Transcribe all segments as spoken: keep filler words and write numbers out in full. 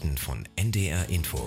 Nachrichten von N D R Info.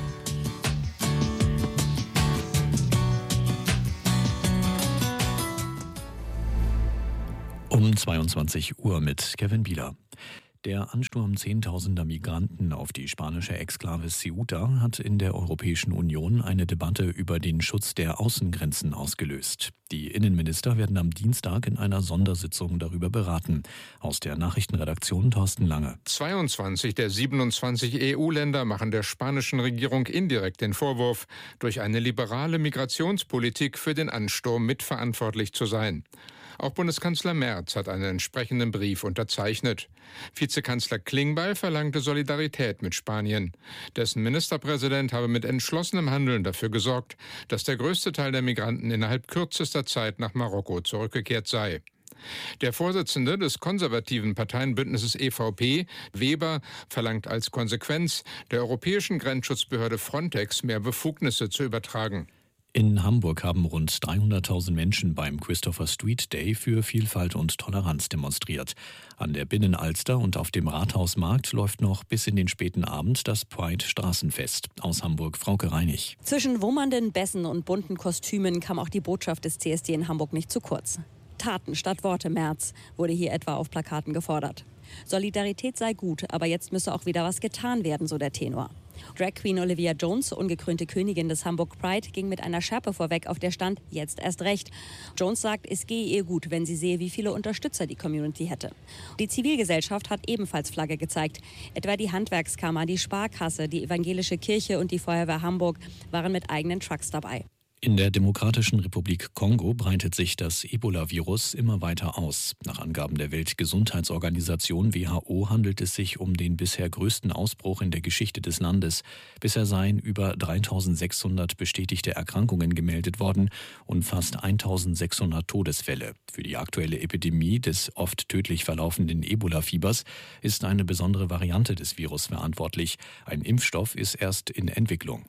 Um zweiundzwanzig Uhr mit Kevin Bieler. Der Ansturm zehntausender Migranten auf die spanische Exklave Ceuta hat in der Europäischen Union eine Debatte über den Schutz der Außengrenzen ausgelöst. Die Innenminister werden am Dienstag in einer Sondersitzung darüber beraten. Aus der Nachrichtenredaktion Thorsten Lange. zweiundzwanzig der siebenundzwanzig E U-Länder machen der spanischen Regierung indirekt den Vorwurf, durch eine liberale Migrationspolitik für den Ansturm mitverantwortlich zu sein. Auch Bundeskanzler Merz hat einen entsprechenden Brief unterzeichnet. Vizekanzler Klingbeil verlangte Solidarität mit Spanien. Dessen Ministerpräsident habe mit entschlossenem Handeln dafür gesorgt, dass der größte Teil der Migranten innerhalb kürzester Zeit nach Marokko zurückgekehrt sei. Der Vorsitzende des konservativen Parteienbündnisses E V P, Weber, verlangt als Konsequenz, der europäischen Grenzschutzbehörde Frontex mehr Befugnisse zu übertragen. In Hamburg haben rund dreihunderttausend Menschen beim Christopher Street Day für Vielfalt und Toleranz demonstriert. An der Binnenalster und auf dem Rathausmarkt läuft noch bis in den späten Abend das Pride-Straßenfest. Aus Hamburg Frauke Reinig. Zwischen wummernden Bässen und bunten Kostümen kam auch die Botschaft des C S D in Hamburg nicht zu kurz. Taten statt Worte, Merz, wurde hier etwa auf Plakaten gefordert. Solidarität sei gut, aber jetzt müsse auch wieder was getan werden, so der Tenor. Drag Queen Olivia Jones, ungekrönte Königin des Hamburg Pride, ging mit einer Schärpe vorweg, auf der stand, jetzt erst recht. Jones sagt, es gehe ihr gut, wenn sie sehe, wie viele Unterstützer die Community hätte. Die Zivilgesellschaft hat ebenfalls Flagge gezeigt. Etwa die Handwerkskammer, die Sparkasse, die Evangelische Kirche und die Feuerwehr Hamburg waren mit eigenen Trucks dabei. In der Demokratischen Republik Kongo breitet sich das Ebola-Virus immer weiter aus. Nach Angaben der Weltgesundheitsorganisation W H O handelt es sich um den bisher größten Ausbruch in der Geschichte des Landes. Bisher seien über dreitausendsechshundert bestätigte Erkrankungen gemeldet worden und fast eintausendsechshundert Todesfälle. Für die aktuelle Epidemie des oft tödlich verlaufenden Ebola-Fiebers ist eine besondere Variante des Virus verantwortlich. Ein Impfstoff ist erst in Entwicklung.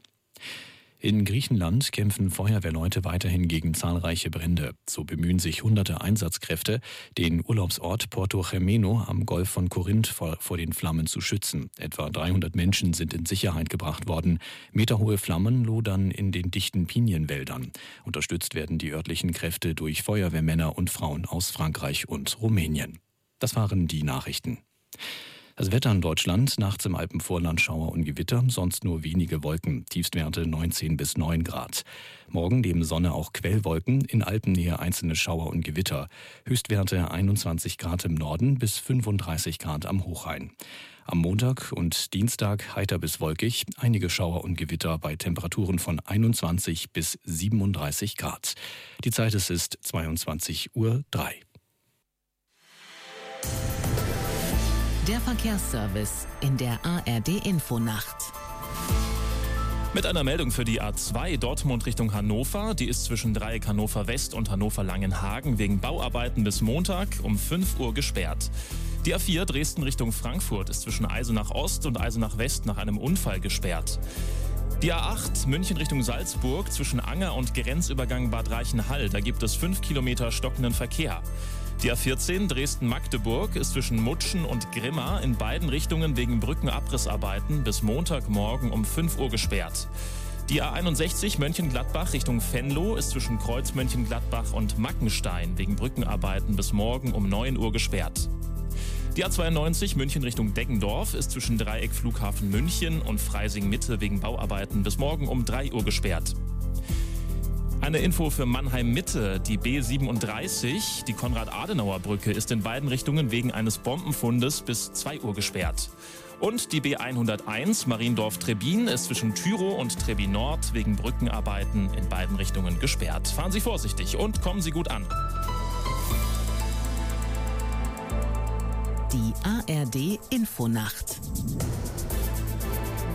In Griechenland kämpfen Feuerwehrleute weiterhin gegen zahlreiche Brände. So bemühen sich hunderte Einsatzkräfte, den Urlaubsort Porto Gemeno am Golf von Korinth vor, vor den Flammen zu schützen. Etwa dreihundert Menschen sind in Sicherheit gebracht worden. Meterhohe Flammen lodern in den dichten Pinienwäldern. Unterstützt werden die örtlichen Kräfte durch Feuerwehrmänner und Frauen aus Frankreich und Rumänien. Das waren die Nachrichten. Das Wetter in Deutschland, nachts im Alpenvorland Schauer und Gewitter, sonst nur wenige Wolken, Tiefstwerte neunzehn bis neun Grad. Morgen neben Sonne auch Quellwolken, in Alpennähe einzelne Schauer und Gewitter. Höchstwerte einundzwanzig Grad im Norden bis fünfunddreißig Grad am Hochrhein. Am Montag und Dienstag heiter bis wolkig, einige Schauer und Gewitter bei Temperaturen von einundzwanzig bis siebenunddreißig Grad. Die Zeit es ist zweiundzwanzig Uhr drei. Der Verkehrsservice in der A R D-Infonacht. Mit einer Meldung für die A zwei Dortmund Richtung Hannover. Die ist zwischen Dreieck Hannover West und Hannover Langenhagen wegen Bauarbeiten bis Montag um fünf Uhr gesperrt. Die A vier Dresden Richtung Frankfurt ist zwischen Eisenach Ost und Eisenach West nach einem Unfall gesperrt. Die A acht München Richtung Salzburg zwischen Anger und Grenzübergang Bad Reichenhall. Da gibt es fünf Kilometer stockenden Verkehr. Die A vierzehn Dresden-Magdeburg ist zwischen Mutschen und Grimma in beiden Richtungen wegen Brückenabrissarbeiten bis Montagmorgen um fünf Uhr gesperrt. Die A einundsechzig Mönchengladbach Richtung Venlo ist zwischen Kreuz Mönchengladbach und Mackenstein wegen Brückenarbeiten bis morgen um neun Uhr gesperrt. Die A zweiundneunzig München Richtung Deggendorf ist zwischen Dreieck Flughafen München und Freising Mitte wegen Bauarbeiten bis morgen um drei Uhr gesperrt. Eine Info für Mannheim Mitte. Die B siebenunddreißig, die Konrad-Adenauer-Brücke, ist in beiden Richtungen wegen eines Bombenfundes bis zwei Uhr gesperrt. Und die B hunderteins Mariendorf-Trebbin ist zwischen Tyrow und Trebbin Nord wegen Brückenarbeiten in beiden Richtungen gesperrt. Fahren Sie vorsichtig und kommen Sie gut an. Die A R D-Infonacht. Von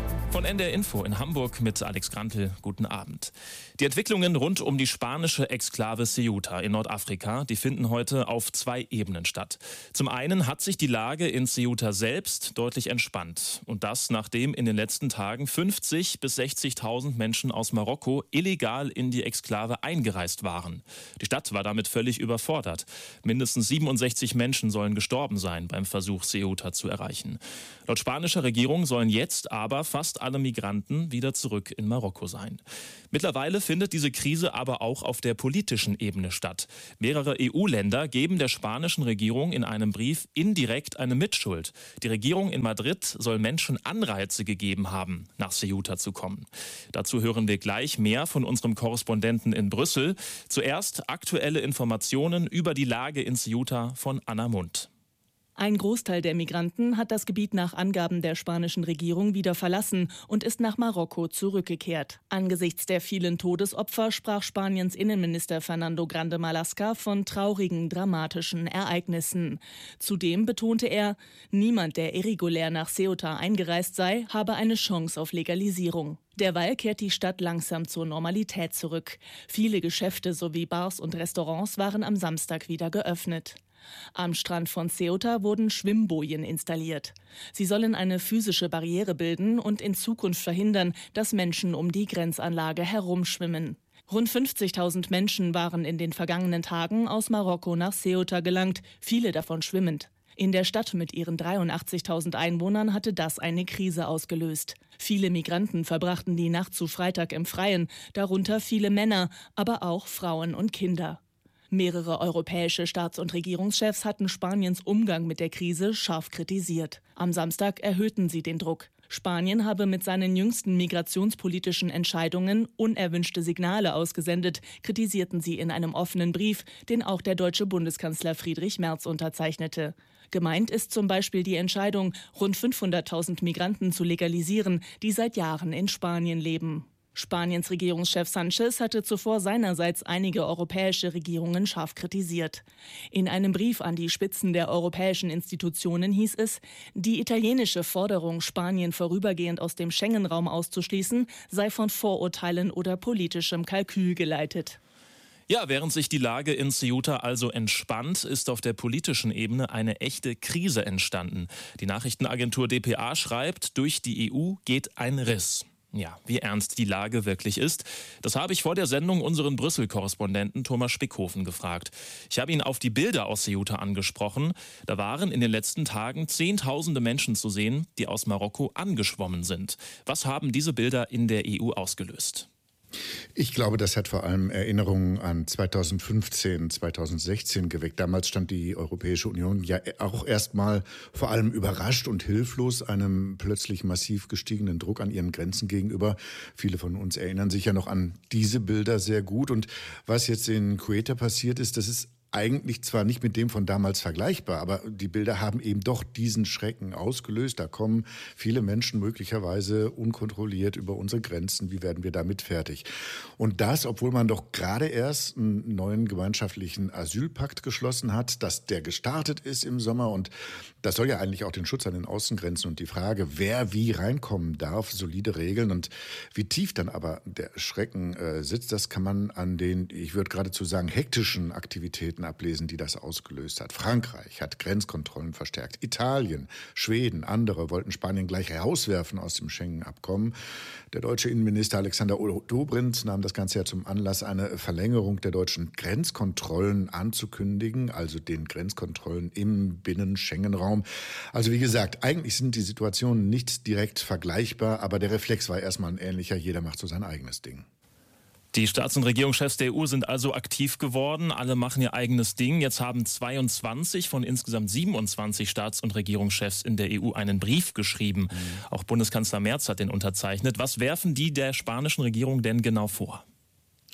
Von N D R Info in Hamburg mit Alex Grantel. Guten Abend. Die Entwicklungen rund um die spanische Exklave Ceuta in Nordafrika, die finden heute auf zwei Ebenen statt. Zum einen hat sich die Lage in Ceuta selbst deutlich entspannt. Und das, nachdem in den letzten Tagen fünfzigtausend bis sechzigtausend Menschen aus Marokko illegal in die Exklave eingereist waren. Die Stadt war damit völlig überfordert. Mindestens siebenundsechzig Menschen sollen gestorben sein beim Versuch, Ceuta zu erreichen. Laut spanischer Regierung sollen jetzt aber fast alle Migranten wieder zurück in Marokko sein. Mittlerweile findet diese Krise aber auch auf der politischen Ebene statt. Mehrere E U-Länder geben der spanischen Regierung in einem Brief indirekt eine Mitschuld. Die Regierung in Madrid soll Menschen Anreize gegeben haben, nach Ceuta zu kommen. Dazu hören wir gleich mehr von unserem Korrespondenten in Brüssel. Zuerst aktuelle Informationen über die Lage in Ceuta von Anna Mundt. Ein Großteil der Migranten hat das Gebiet nach Angaben der spanischen Regierung wieder verlassen und ist nach Marokko zurückgekehrt. Angesichts der vielen Todesopfer sprach Spaniens Innenminister Fernando Grande Marlaska von traurigen, dramatischen Ereignissen. Zudem betonte er, niemand, der irregulär nach Ceuta eingereist sei, habe eine Chance auf Legalisierung. Derweil kehrt die Stadt langsam zur Normalität zurück. Viele Geschäfte sowie Bars und Restaurants waren am Samstag wieder geöffnet. Am Strand von Ceuta wurden Schwimmbojen installiert. Sie sollen eine physische Barriere bilden und in Zukunft verhindern, dass Menschen um die Grenzanlage herumschwimmen. Rund fünfzigtausend Menschen waren in den vergangenen Tagen aus Marokko nach Ceuta gelangt, viele davon schwimmend. In der Stadt mit ihren dreiundachtzigtausend Einwohnern hatte das eine Krise ausgelöst. Viele Migranten verbrachten die Nacht zu Freitag im Freien, darunter viele Männer, aber auch Frauen und Kinder. Mehrere europäische Staats- und Regierungschefs hatten Spaniens Umgang mit der Krise scharf kritisiert. Am Samstag erhöhten sie den Druck. Spanien habe mit seinen jüngsten migrationspolitischen Entscheidungen unerwünschte Signale ausgesendet, kritisierten sie in einem offenen Brief, den auch der deutsche Bundeskanzler Friedrich Merz unterzeichnete. Gemeint ist zum Beispiel die Entscheidung, rund fünfhunderttausend Migranten zu legalisieren, die seit Jahren in Spanien leben. Spaniens Regierungschef Sánchez hatte zuvor seinerseits einige europäische Regierungen scharf kritisiert. In einem Brief an die Spitzen der europäischen Institutionen hieß es, die italienische Forderung, Spanien vorübergehend aus dem Schengen-Raum auszuschließen, sei von Vorurteilen oder politischem Kalkül geleitet. Ja, während sich die Lage in Ceuta also entspannt, ist auf der politischen Ebene eine echte Krise entstanden. Die Nachrichtenagentur D P A schreibt, durch die E U geht ein Riss. Ja, wie ernst die Lage wirklich ist, das habe ich vor der Sendung unseren Brüssel-Korrespondenten Thomas Spickhofen gefragt. Ich habe ihn auf die Bilder aus Ceuta angesprochen. Da waren in den letzten Tagen Zehntausende Menschen zu sehen, die aus Marokko angeschwommen sind. Was haben diese Bilder in der E U ausgelöst? Ich glaube, das hat vor allem Erinnerungen an zweitausendfünfzehn, zweitausendsechzehn geweckt. Damals stand die Europäische Union ja auch erstmal vor allem überrascht und hilflos einem plötzlich massiv gestiegenen Druck an ihren Grenzen gegenüber. Viele von uns erinnern sich ja noch an diese Bilder sehr gut. Und was jetzt in Ceuta passiert ist, das ist eigentlich zwar nicht mit dem von damals vergleichbar, aber die Bilder haben eben doch diesen Schrecken ausgelöst. Da kommen viele Menschen möglicherweise unkontrolliert über unsere Grenzen. Wie werden wir damit fertig? Und das, obwohl man doch gerade erst einen neuen gemeinschaftlichen Asylpakt geschlossen hat, dass der gestartet ist im Sommer. Und das soll ja eigentlich auch den Schutz an den Außengrenzen und die Frage, wer wie reinkommen darf, solide regeln. Und wie tief dann aber der Schrecken äh, sitzt, das kann man an den, ich würde geradezu sagen, hektischen Aktivitäten ablesen, die das ausgelöst hat. Frankreich hat Grenzkontrollen verstärkt. Italien, Schweden, andere wollten Spanien gleich rauswerfen aus dem Schengen-Abkommen. Der deutsche Innenminister Alexander Dobrindt nahm das Ganze ja zum Anlass, eine Verlängerung der deutschen Grenzkontrollen anzukündigen, also den Grenzkontrollen im Binnen-Schengen-Raum. Also wie gesagt, eigentlich sind die Situationen nicht direkt vergleichbar, aber der Reflex war erstmal ein ähnlicher. Jeder macht so sein eigenes Ding. Die Staats- und Regierungschefs der E U sind also aktiv geworden. Alle machen ihr eigenes Ding. Jetzt haben zweiundzwanzig von insgesamt siebenundzwanzig Staats- und Regierungschefs in der E U einen Brief geschrieben. Mhm. Auch Bundeskanzler Merz hat den unterzeichnet. Was werfen die der spanischen Regierung denn genau vor?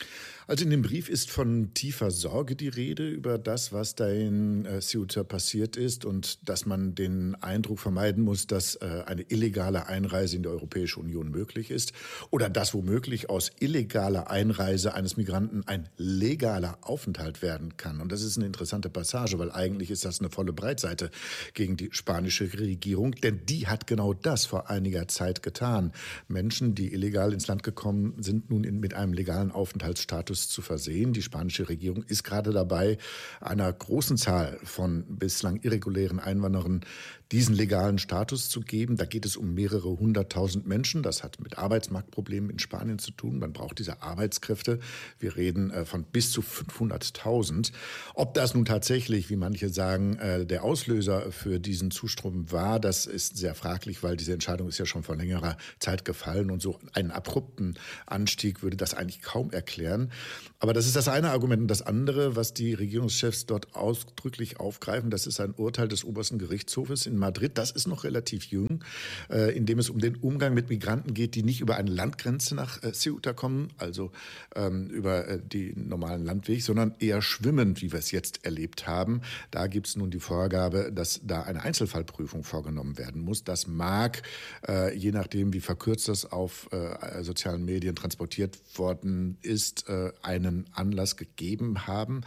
Also in dem Brief ist von tiefer Sorge die Rede über das, was da in äh, Ceuta passiert ist und dass man den Eindruck vermeiden muss, dass äh, eine illegale Einreise in die Europäische Union möglich ist oder dass womöglich aus illegaler Einreise eines Migranten ein legaler Aufenthalt werden kann. Und das ist eine interessante Passage, weil eigentlich ist das eine volle Breitseite gegen die spanische Regierung, denn die hat genau das vor einiger Zeit getan. Menschen, die illegal ins Land gekommen sind, nun in, mit einem legalen Aufenthaltsstatus zu versehen. Die spanische Regierung ist gerade dabei, einer großen Zahl von bislang irregulären Einwanderern diesen legalen Status zu geben. Da geht es um mehrere hunderttausend Menschen. Das hat mit Arbeitsmarktproblemen in Spanien zu tun. Man braucht diese Arbeitskräfte. Wir reden äh, von bis zu fünfhunderttausend. Ob das nun tatsächlich, wie manche sagen, äh, der Auslöser für diesen Zustrom war, das ist sehr fraglich, weil diese Entscheidung ist ja schon vor längerer Zeit gefallen und so einen abrupten Anstieg würde das eigentlich kaum erklären. Aber das ist das eine Argument. Und das andere, was die Regierungschefs dort ausdrücklich aufgreifen, das ist ein Urteil des obersten Gerichtshofes in Madrid, das ist noch relativ jung, äh, in dem es um den Umgang mit Migranten geht, die nicht über eine Landgrenze nach äh, Ceuta kommen, also ähm, über äh, die normalen Landweg, sondern eher schwimmend, wie wir es jetzt erlebt haben. Da gibt es nun die Vorgabe, dass da eine Einzelfallprüfung vorgenommen werden muss. Das mag, äh, je nachdem, wie verkürzt das auf äh, sozialen Medien transportiert worden ist, äh, einen Anlass gegeben haben.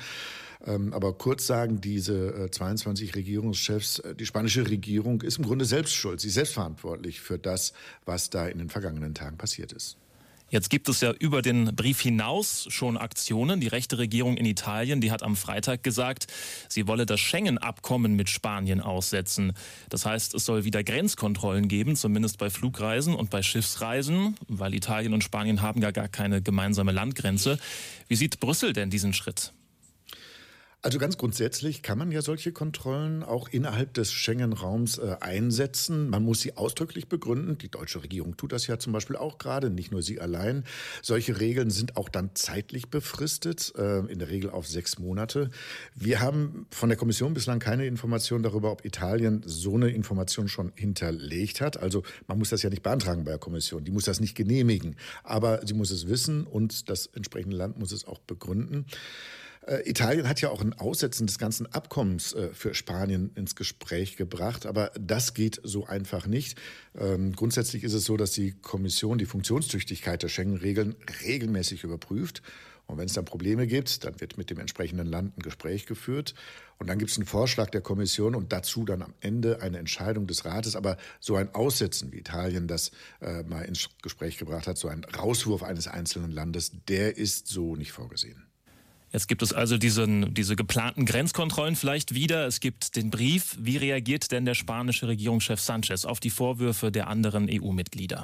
Aber kurz sagen diese zweiundzwanzig Regierungschefs, die spanische Regierung ist im Grunde selbst schuld. Sie ist selbstverantwortlich für das, was da in den vergangenen Tagen passiert ist. Jetzt gibt es ja über den Brief hinaus schon Aktionen. Die rechte Regierung in Italien, die hat am Freitag gesagt, sie wolle das Schengen-Abkommen mit Spanien aussetzen. Das heißt, es soll wieder Grenzkontrollen geben, zumindest bei Flugreisen und bei Schiffsreisen, weil Italien und Spanien haben ja gar keine gemeinsame Landgrenze. Wie sieht Brüssel denn diesen Schritt? Also ganz grundsätzlich kann man ja solche Kontrollen auch innerhalb des Schengen-Raums äh, einsetzen. Man muss sie ausdrücklich begründen. Die deutsche Regierung tut das ja zum Beispiel auch gerade, nicht nur sie allein. Solche Regeln sind auch dann zeitlich befristet, äh, in der Regel auf sechs Monate. Wir haben von der Kommission bislang keine Information darüber, ob Italien so eine Information schon hinterlegt hat. Also man muss das ja nicht beantragen bei der Kommission, die muss das nicht genehmigen. Aber sie muss es wissen und das entsprechende Land muss es auch begründen. Äh, Italien hat ja auch ein Aussetzen des ganzen Abkommens äh, für Spanien ins Gespräch gebracht, aber das geht so einfach nicht. Ähm, grundsätzlich ist es so, dass die Kommission die Funktionstüchtigkeit der Schengen-Regeln regelmäßig überprüft. Und wenn es dann Probleme gibt, dann wird mit dem entsprechenden Land ein Gespräch geführt. Und dann gibt es einen Vorschlag der Kommission und dazu dann am Ende eine Entscheidung des Rates. Aber so ein Aussetzen, wie Italien das äh, mal ins Gespräch gebracht hat, so ein Rauswurf eines einzelnen Landes, der ist so nicht vorgesehen. Jetzt gibt es also diesen, diese geplanten Grenzkontrollen vielleicht wieder. Es gibt den Brief. Wie reagiert denn der spanische Regierungschef Sanchez auf die Vorwürfe der anderen E U-Mitglieder?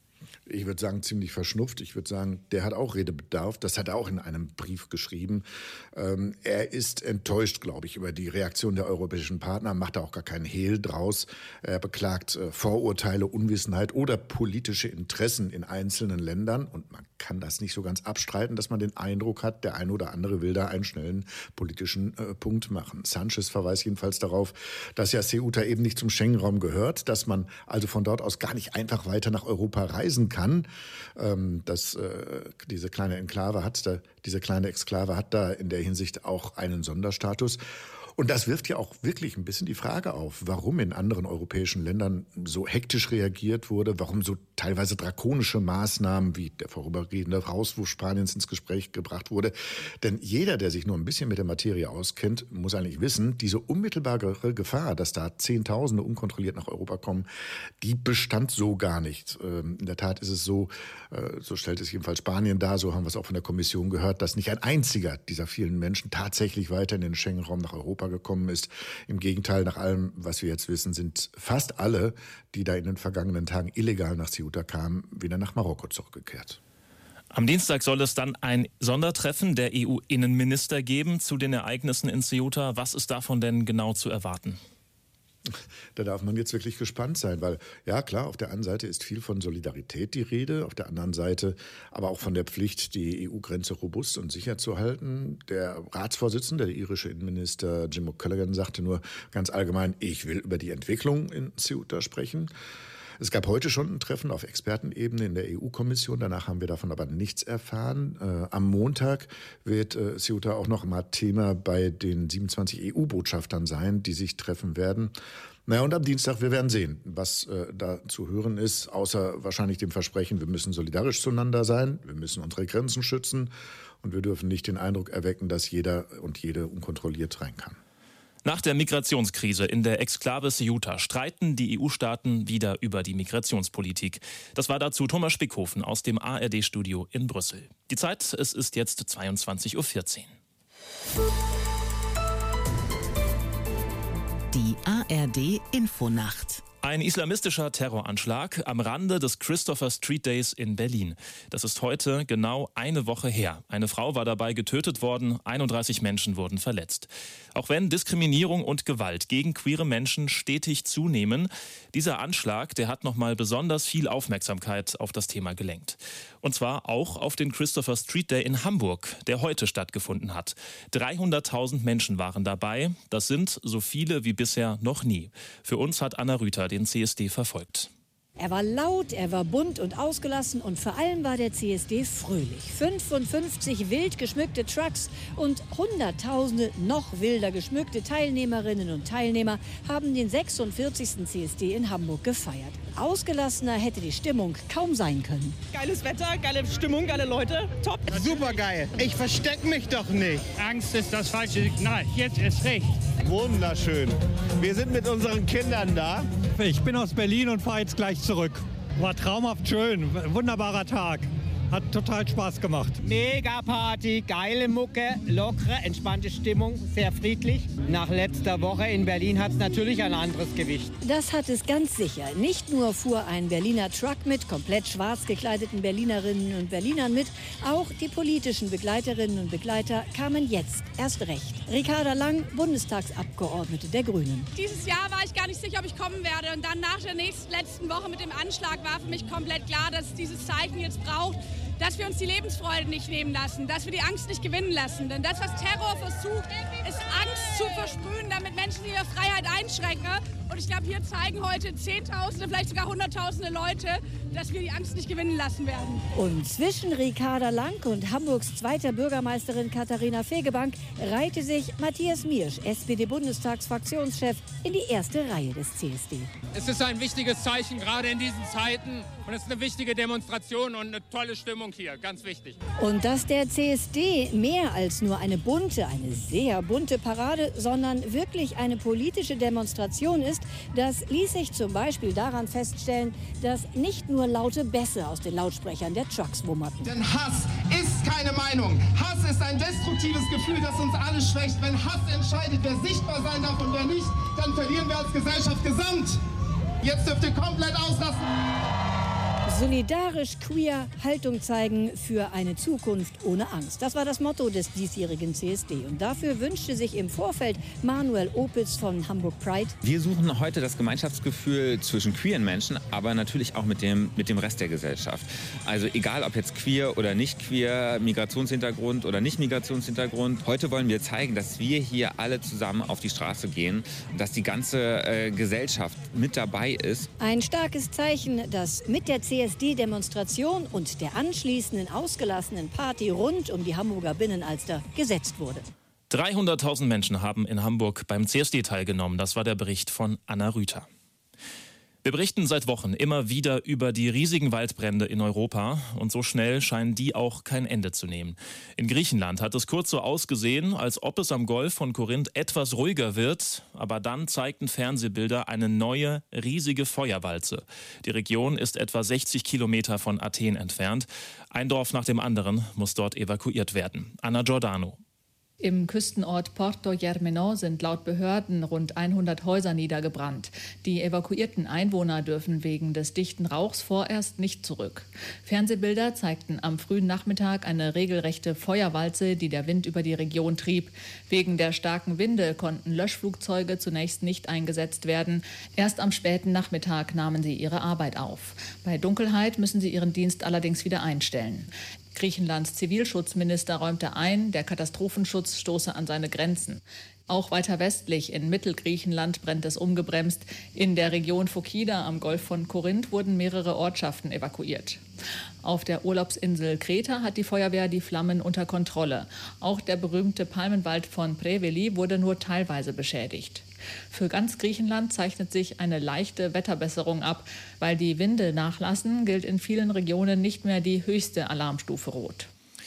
Ich würde sagen, ziemlich verschnupft. Ich würde sagen, der hat auch Redebedarf. Das hat er auch in einem Brief geschrieben. Ähm, er ist enttäuscht, glaube ich, über die Reaktion der europäischen Partner, macht da auch gar keinen Hehl draus. Er beklagt äh, Vorurteile, Unwissenheit oder politische Interessen in einzelnen Ländern. Und man kann das nicht so ganz abstreiten, dass man den Eindruck hat, der eine oder andere will da einen schnellen politischen äh, Punkt machen. Sanchez verweist jedenfalls darauf, dass ja Ceuta eben nicht zum Schengen-Raum gehört, dass man also von dort aus gar nicht einfach weiter nach Europa reisen kann. Ähm, dass äh, diese kleine Enklave hat, da, diese kleine Exklave hat da in der Hinsicht auch einen Sonderstatus. Und das wirft ja auch wirklich ein bisschen die Frage auf, warum in anderen europäischen Ländern so hektisch reagiert wurde, warum so teilweise drakonische Maßnahmen wie der vorübergehende Rauswurf Spaniens ins Gespräch gebracht wurde. Denn jeder, der sich nur ein bisschen mit der Materie auskennt, muss eigentlich wissen, diese unmittelbare Gefahr, dass da Zehntausende unkontrolliert nach Europa kommen, die bestand so gar nicht. In der Tat ist es so, so stellt es jedenfalls Spanien dar, so haben wir es auch von der Kommission gehört, dass nicht ein einziger dieser vielen Menschen tatsächlich weiter in den Schengen-Raum nach Europa gekommen ist. Im Gegenteil, nach allem, was wir jetzt wissen, sind fast alle, die da in den vergangenen Tagen illegal nach Ceuta kamen, wieder nach Marokko zurückgekehrt. Am Dienstag soll es dann ein Sondertreffen der E U-Innenminister geben zu den Ereignissen in Ceuta. Was ist davon denn genau zu erwarten? Da darf man jetzt wirklich gespannt sein, weil, ja klar, auf der einen Seite ist viel von Solidarität die Rede, auf der anderen Seite aber auch von der Pflicht, die E U-Grenze robust und sicher zu halten. Der Ratsvorsitzende, der irische Innenminister Jim O'Callaghan, sagte nur ganz allgemein, ich will über die Entwicklung in Ceuta sprechen. Es gab heute schon ein Treffen auf Expertenebene in der E U-Kommission. Danach haben wir davon aber nichts erfahren. Äh, am Montag wird äh, Ceuta auch noch mal Thema bei den siebenundzwanzig E U-Botschaftern sein, die sich treffen werden. Naja, und am Dienstag, wir werden sehen, was äh, da zu hören ist, außer wahrscheinlich dem Versprechen, wir müssen solidarisch zueinander sein, wir müssen unsere Grenzen schützen und wir dürfen nicht den Eindruck erwecken, dass jeder und jede unkontrolliert rein kann. Nach der Migrationskrise in der Exklave Ceuta streiten die E U-Staaten wieder über die Migrationspolitik. Das war dazu Thomas Spickhofen aus dem A R D-Studio in Brüssel. Die Zeit, es ist jetzt zweiundzwanzig Uhr vierzehn. Die A R D-Infonacht. Ein islamistischer Terroranschlag am Rande des Christopher Street Days in Berlin. Das ist heute genau eine Woche her. Eine Frau war dabei getötet worden, einunddreißig Menschen wurden verletzt. Auch wenn Diskriminierung und Gewalt gegen queere Menschen stetig zunehmen, dieser Anschlag, der hat nochmal besonders viel Aufmerksamkeit auf das Thema gelenkt. Und zwar auch auf den Christopher Street Day in Hamburg, der heute stattgefunden hat. dreihunderttausend Menschen waren dabei. Das sind so viele wie bisher noch nie. Für uns hat Anna Rüther den C S D verfolgt. Er war laut, er war bunt und ausgelassen und vor allem war der C S D fröhlich. fünfundfünfzig wild geschmückte Trucks und Hunderttausende noch wilder geschmückte Teilnehmerinnen und Teilnehmer haben den sechsundvierzigsten C S D in Hamburg gefeiert. Ausgelassener hätte die Stimmung kaum sein können. Geiles Wetter, geile Stimmung, geile Leute, top. Super geil. Ich verstecke mich doch nicht. Angst ist das falsche Signal. Jetzt ist recht. Wunderschön. Wir sind mit unseren Kindern da. Ich bin aus Berlin und fahre jetzt gleich zurück. War traumhaft schön, wunderbarer Tag. Hat total Spaß gemacht. Mega Party, geile Mucke, lockere, entspannte Stimmung, sehr friedlich. Nach letzter Woche in Berlin hat es natürlich ein anderes Gewicht. Das hat es ganz sicher. Nicht nur fuhr ein Berliner Truck mit komplett schwarz gekleideten Berlinerinnen und Berlinern mit, auch die politischen Begleiterinnen und Begleiter kamen jetzt erst recht. Ricarda Lang, Bundestagsabgeordnete der Grünen. Dieses Jahr war ich gar nicht sicher, ob ich kommen werde. Und dann nach der nächsten, letzten Woche mit dem Anschlag war für mich komplett klar, dass es dieses Zeichen jetzt braucht, dass wir uns die Lebensfreude nicht nehmen lassen, dass wir die Angst nicht gewinnen lassen. Denn das, was Terror versucht, ist Angst zu versprühen, damit Menschen ihre Freiheit einschränken. Und ich glaube, hier zeigen heute Zehntausende, vielleicht sogar Hunderttausende Leute, dass wir die Angst nicht gewinnen lassen werden. Und zwischen Ricarda Lang und Hamburgs zweiter Bürgermeisterin Katharina Fegebank reihte sich Matthias Miersch, S P D-Bundestagsfraktionschef, in die erste Reihe des C S D. Es ist ein wichtiges Zeichen, gerade in diesen Zeiten. Und es ist eine wichtige Demonstration und eine tolle Stimmung hier, ganz wichtig. Und dass der C S D mehr als nur eine bunte, eine sehr bunte Parade, sondern wirklich eine politische Demonstration ist, das ließ sich zum Beispiel daran feststellen, dass nicht nur laute Bässe aus den Lautsprechern der Trucks wummerten. Denn Hass ist keine Meinung. Hass ist ein destruktives Gefühl, das uns alle schwächt. Wenn Hass entscheidet, wer sichtbar sein darf und wer nicht, dann verlieren wir als Gesellschaft gesamt. Jetzt dürft ihr komplett ausrasten. Solidarisch queer, Haltung zeigen für eine Zukunft ohne Angst. Das war das Motto des diesjährigen C S D. Und dafür wünschte sich im Vorfeld Manuel Opitz von Hamburg Pride. Wir suchen heute das Gemeinschaftsgefühl zwischen queeren Menschen, aber natürlich auch mit dem, mit dem Rest der Gesellschaft. Also egal, ob jetzt queer oder nicht queer, Migrationshintergrund oder nicht Migrationshintergrund. Heute wollen wir zeigen, dass wir hier alle zusammen auf die Straße gehen, dass die ganze äh, Gesellschaft mit dabei ist. Ein starkes Zeichen, das mit der C S D-Demonstration und der anschließenden ausgelassenen Party rund um die Hamburger Binnenalster gesetzt wurde. dreihunderttausend Menschen haben in Hamburg beim C S D teilgenommen. Das war der Bericht von Anna Rüther. Wir berichten seit Wochen immer wieder über die riesigen Waldbrände in Europa und so schnell scheinen die auch kein Ende zu nehmen. In Griechenland hat es kurz so ausgesehen, als ob es am Golf von Korinth etwas ruhiger wird, aber dann zeigten Fernsehbilder eine neue, riesige Feuerwalze. Die Region ist etwa sechzig Kilometer von Athen entfernt. Ein Dorf nach dem anderen muss dort evakuiert werden. Anna Giordano. Im Küstenort Porto Germano sind laut Behörden rund hundert Häuser niedergebrannt. Die evakuierten Einwohner dürfen wegen des dichten Rauchs vorerst nicht zurück. Fernsehbilder zeigten am frühen Nachmittag eine regelrechte Feuerwalze, die der Wind über die Region trieb. Wegen der starken Winde konnten Löschflugzeuge zunächst nicht eingesetzt werden. Erst am späten Nachmittag nahmen sie ihre Arbeit auf. Bei Dunkelheit müssen sie ihren Dienst allerdings wieder einstellen. Griechenlands Zivilschutzminister räumte ein, der Katastrophenschutz stoße an seine Grenzen. Auch weiter westlich in Mittelgriechenland brennt es ungebremst. In der Region Phokida am Golf von Korinth wurden mehrere Ortschaften evakuiert. Auf der Urlaubsinsel Kreta hat die Feuerwehr die Flammen unter Kontrolle. Auch der berühmte Palmenwald von Preveli wurde nur teilweise beschädigt. Für ganz Griechenland zeichnet sich eine leichte Wetterbesserung ab. Weil die Winde nachlassen, gilt in vielen Regionen nicht mehr die höchste Alarmstufe Rot.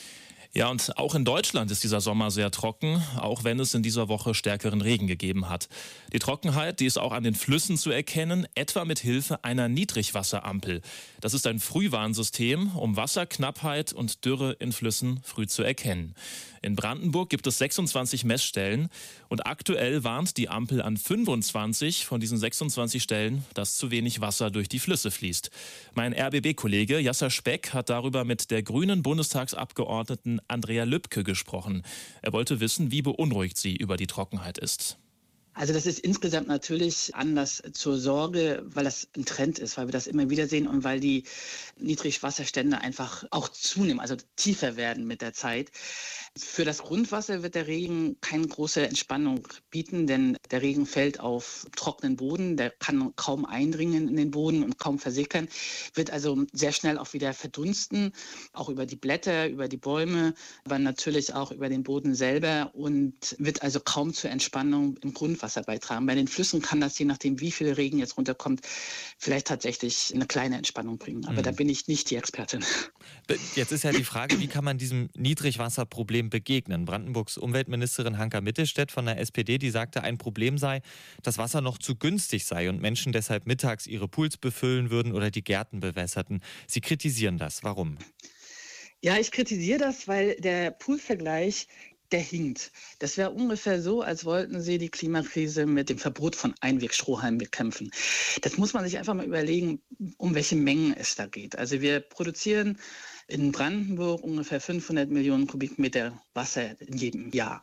Ja, und auch in Deutschland ist dieser Sommer sehr trocken, auch wenn es in dieser Woche stärkeren Regen gegeben hat. Die Trockenheit, die ist auch an den Flüssen zu erkennen, etwa mit Hilfe einer Niedrigwasserampel. Das ist ein Frühwarnsystem, um Wasserknappheit und Dürre in Flüssen früh zu erkennen. In Brandenburg gibt es sechsundzwanzig Messstellen und aktuell warnt die Ampel an fünfundzwanzig von diesen sechsundzwanzig Stellen, dass zu wenig Wasser durch die Flüsse fließt. Mein R B B-Kollege Jasser Speck hat darüber mit der grünen Bundestagsabgeordneten Andrea Lübke gesprochen. Er wollte wissen, wie beunruhigt sie über die Trockenheit ist. Also das ist insgesamt natürlich Anlass zur Sorge, weil das ein Trend ist, weil wir das immer wieder sehen und weil die Niedrigwasserstände einfach auch zunehmen, also tiefer werden mit der Zeit. Für das Grundwasser wird der Regen keine große Entspannung bieten, denn der Regen fällt auf trockenen Boden, der kann kaum eindringen in den Boden und kaum versickern, wird also sehr schnell auch wieder verdunsten, auch über die Blätter, über die Bäume, aber natürlich auch über den Boden selber und wird also kaum zur Entspannung im Grundwasser beitragen. Bei den Flüssen kann das, je nachdem wie viel Regen jetzt runterkommt, vielleicht tatsächlich eine kleine Entspannung bringen, aber mhm. da bin ich nicht die Expertin. Jetzt ist ja die Frage, wie kann man diesem Niedrigwasserproblem begegnen? Brandenburgs Umweltministerin Hanka Mittelstädt von der S P D, die sagte, ein Problem sei, dass Wasser noch zu günstig sei und Menschen deshalb mittags ihre Pools befüllen würden oder die Gärten bewässerten. Sie kritisieren das. Warum? Ja, ich kritisiere das, weil der Poolvergleich, der hinkt. Das wäre ungefähr so, als wollten Sie die Klimakrise mit dem Verbot von Einwegstrohhalmen bekämpfen. Das muss man sich einfach mal überlegen, um welche Mengen es da geht. Also wir produzieren in Brandenburg ungefähr fünfhundert Millionen Kubikmeter Wasser in jedem Jahr.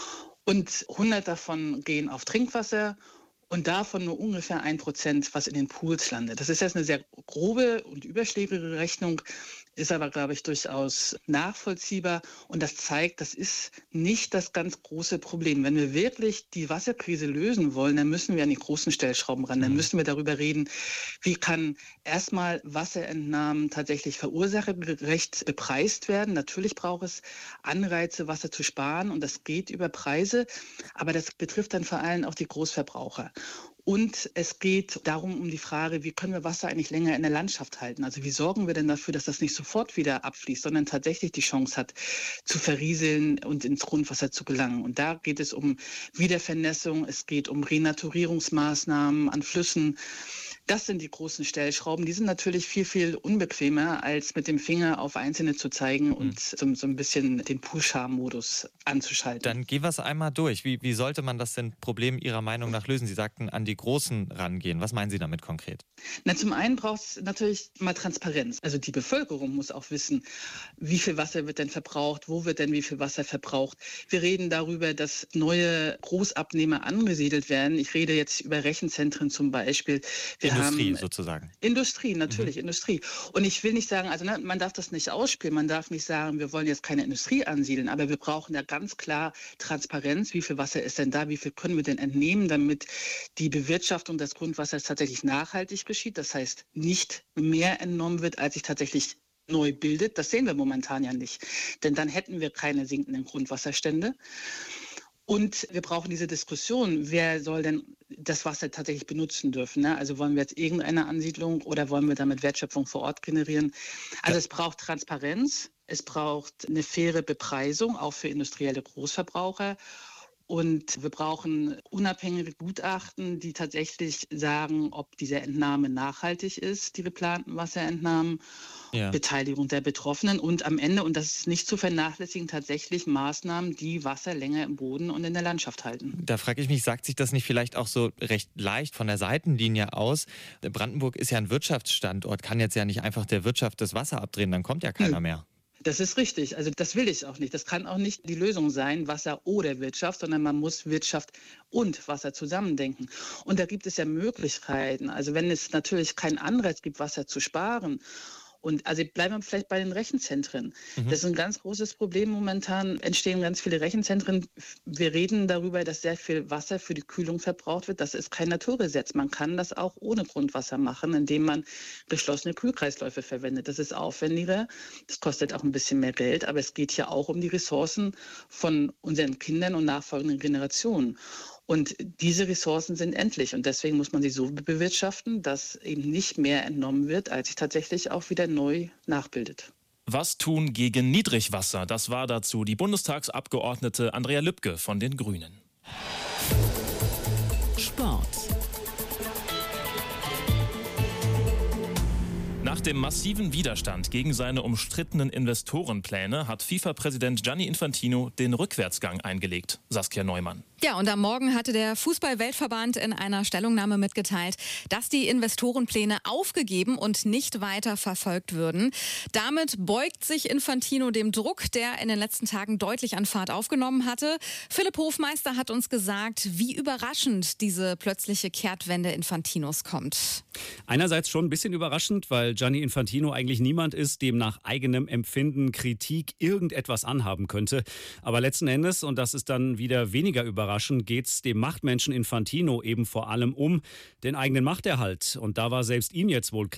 Und hundert davon gehen auf Trinkwasser und davon nur ungefähr ein Prozent, was in den Pools landet. Das ist jetzt eine sehr grobe und überschlägige Rechnung, ist aber, glaube ich, durchaus nachvollziehbar. Und das zeigt, das ist nicht das ganz große Problem. Wenn wir wirklich die Wasserkrise lösen wollen, dann müssen wir an die großen Stellschrauben ran. Dann müssen wir darüber reden, wie kann erstmal Wasserentnahmen tatsächlich verursachergerecht bepreist werden. Natürlich braucht es Anreize, Wasser zu sparen. Und das geht über Preise. Aber das betrifft dann vor allem auch die Großverbraucher. Und es geht darum, um die Frage, wie können wir Wasser eigentlich länger in der Landschaft halten? Also wie sorgen wir denn dafür, dass das nicht sofort wieder abfließt, sondern tatsächlich die Chance hat, zu verrieseln und ins Grundwasser zu gelangen. Und da geht es um Wiedervernässung, es geht um Renaturierungsmaßnahmen an Flüssen. Das sind die großen Stellschrauben. Die sind natürlich viel, viel unbequemer, als mit dem Finger auf Einzelne zu zeigen und so, so ein bisschen den Push-Modus anzuschalten. Dann gehen wir es einmal durch. Wie, wie sollte man das denn Problem Ihrer Meinung nach lösen? Sie sagten, an die Großen rangehen. Was meinen Sie damit konkret? Na, zum einen braucht es natürlich mal Transparenz. Also die Bevölkerung muss auch wissen, wie viel Wasser wird denn verbraucht, wo wird denn wie viel Wasser verbraucht. Wir reden darüber, dass neue Großabnehmer angesiedelt werden. Ich rede jetzt über Rechenzentren zum Beispiel. Wir Industrie haben, sozusagen. Industrie, natürlich, mhm. Industrie. Und ich will nicht sagen, also ne, man darf das nicht ausspielen, man darf nicht sagen, wir wollen jetzt keine Industrie ansiedeln, aber wir brauchen da ganz klar Transparenz, wie viel Wasser ist denn da, wie viel können wir denn entnehmen, damit die Bewirtschaftung des Grundwassers tatsächlich nachhaltig geschieht, das heißt nicht mehr entnommen wird, als sich tatsächlich neu bildet. Das sehen wir momentan ja nicht, denn dann hätten wir keine sinkenden Grundwasserstände. Und wir brauchen diese Diskussion, wer soll denn das Wasser tatsächlich benutzen dürfen. Ne? Also wollen wir jetzt irgendeine Ansiedlung oder wollen wir damit Wertschöpfung vor Ort generieren? Also es braucht Transparenz, es braucht eine faire Bepreisung, auch für industrielle Großverbraucher. Und wir brauchen unabhängige Gutachten, die tatsächlich sagen, ob diese Entnahme nachhaltig ist, die geplanten Wasserentnahmen, ja. Beteiligung der Betroffenen und am Ende, und das ist nicht zu vernachlässigen, tatsächlich Maßnahmen, die Wasser länger im Boden und in der Landschaft halten. Da frage ich mich, sagt sich das nicht vielleicht auch so recht leicht von der Seitenlinie aus? Brandenburg ist ja ein Wirtschaftsstandort, kann jetzt ja nicht einfach der Wirtschaft das Wasser abdrehen, dann kommt ja keiner hm. mehr. Das ist richtig. Also das will ich auch nicht. Das kann auch nicht die Lösung sein, Wasser oder Wirtschaft, sondern man muss Wirtschaft und Wasser zusammendenken. Und da gibt es ja Möglichkeiten. Also wenn es natürlich keinen Anreiz gibt, Wasser zu sparen Und also bleiben wir vielleicht bei den Rechenzentren. Mhm. Das ist ein ganz großes Problem momentan. Entstehen ganz viele Rechenzentren. Wir reden darüber, dass sehr viel Wasser für die Kühlung verbraucht wird. Das ist kein Naturgesetz. Man kann das auch ohne Grundwasser machen, indem man geschlossene Kühlkreisläufe verwendet. Das ist aufwendiger. Das kostet auch ein bisschen mehr Geld. Aber es geht hier auch um die Ressourcen von unseren Kindern und nachfolgenden Generationen. Und diese Ressourcen sind endlich und deswegen muss man sie so bewirtschaften, dass eben nicht mehr entnommen wird, als sich tatsächlich auch wieder neu nachbildet. Was tun gegen Niedrigwasser? Das war dazu die Bundestagsabgeordnete Andrea Lübke von den Grünen. Sport. Nach dem massiven Widerstand gegen seine umstrittenen Investorenpläne hat FIFA-Präsident Gianni Infantino den Rückwärtsgang eingelegt. Saskia Neumann. Ja, und am Morgen hatte der Fußball-Weltverband in einer Stellungnahme mitgeteilt, dass die Investorenpläne aufgegeben und nicht weiter verfolgt würden. Damit beugt sich Infantino dem Druck, der in den letzten Tagen deutlich an Fahrt aufgenommen hatte. Philipp Hofmeister hat uns gesagt, wie überraschend diese plötzliche Kehrtwende Infantinos kommt. Einerseits schon ein bisschen überraschend, weil Gianni Infantino eigentlich niemand ist, dem nach eigenem Empfinden Kritik irgendetwas anhaben könnte. Aber letzten Endes, und das ist dann wieder weniger überraschend, geht es dem Machtmenschen Infantino eben vor allem um den eigenen Machterhalt. Und da war selbst ihm jetzt wohl